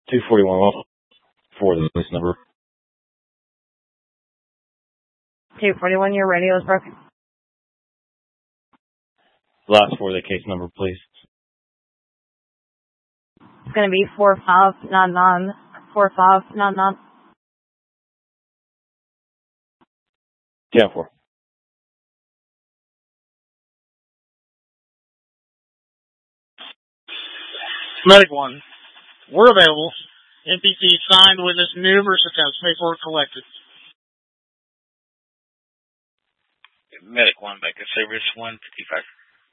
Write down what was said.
241 for this number. 241, your radio is broken. Last four of the case number, please. It's going to be 4599. 4599. 10-4. Medic 1. We're available. NPC signed witness numerous attempts paperwork collected. Medic 1 back to service 155.